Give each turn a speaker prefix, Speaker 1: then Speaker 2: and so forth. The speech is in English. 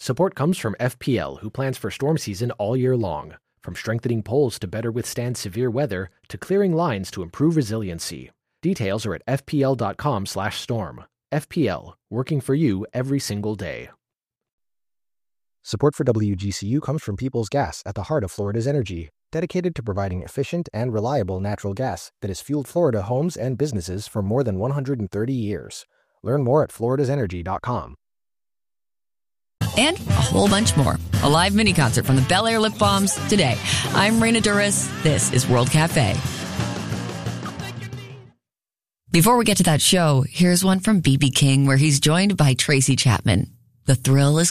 Speaker 1: Support comes from FPL, who plans for storm season all year long. From strengthening poles to better withstand severe weather, to clearing lines to improve resiliency. Details are at fpl.com/storm. FPL, working for you every single day.
Speaker 2: Support for WGCU comes from Peoples Gas, at the heart of Florida's energy, dedicated to providing efficient and reliable natural gas that has fueled Florida homes and businesses for more than 130 years. Learn more at floridasenergy.com.
Speaker 3: And a whole bunch more. A live mini concert from the Bel Air Lip Balms today. I'm Raina Duras. This is World Cafe. Before we get to that show, here's one from B.B. King where he's joined by Tracy Chapman. The thrill is